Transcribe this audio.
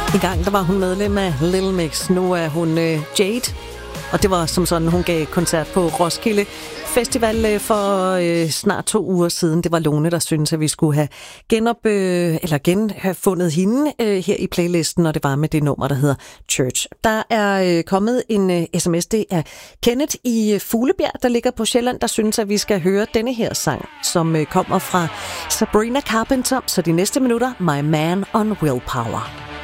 En gang der var hun medlem af Little Mix. Nu er hun Jade. Og det var som sådan, hun gav koncert på Roskilde Festival for snart 2 uger siden. Det var Lone, der syntes, at vi skulle have have fundet hende her i playlisten, og det var med det nummer, der hedder Church. Der er kommet en sms, det er Kenneth i Fuglebjerg, der ligger på Sjælland, der synes, at vi skal høre denne her sang, som kommer fra Sabrina Carpenter. Så de næste minutter, My Man on Willpower.